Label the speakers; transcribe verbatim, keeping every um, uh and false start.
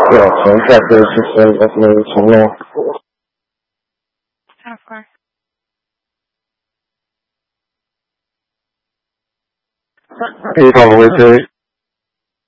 Speaker 1: Yeah, so I'm trying to just say that's maybe some more.
Speaker 2: How far?
Speaker 1: Eight all the way to eight.